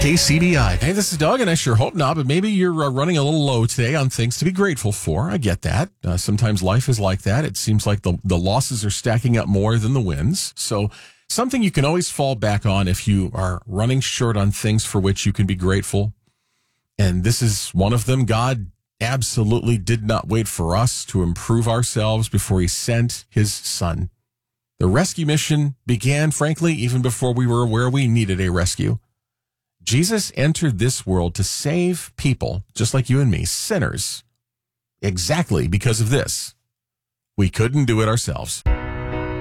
KCBI. Hey, this is Doug, and I sure hope not, but maybe you're running a little low today on things to be grateful for. I get that. Sometimes life is like that. It seems like the losses are stacking up more than the wins. So something you can always fall back on if you are running short on things for which you can be grateful. And this is one of them. God absolutely did not wait for us to improve ourselves before he sent his son. The rescue mission began, frankly, even before we were aware we needed a rescue. Jesus entered this world to save people, just like you and me, sinners, exactly because of this. We couldn't do it ourselves.